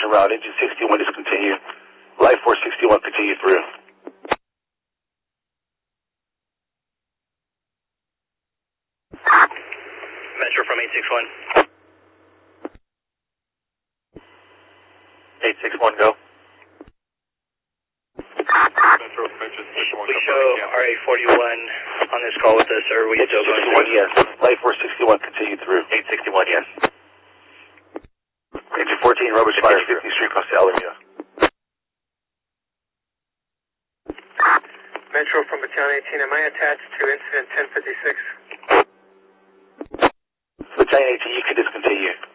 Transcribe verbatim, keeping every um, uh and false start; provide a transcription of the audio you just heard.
en route. Engine sixty-one discontinue. Life Force sixty-one continue through. Metro from eight six one. eight six one, go. Metro from eight six one. We show R A forty-one on this call with us, sir. We still going sixty-one, yes. Life Force sixty-one continue through. eight sixty-one, yes. Engine fourteen, rubber fire, fifty Street, Costa Alameda. Metro from Battalion eighteen, am I attached to incident ten fifty-six? Battalion eighteen, you can discontinue.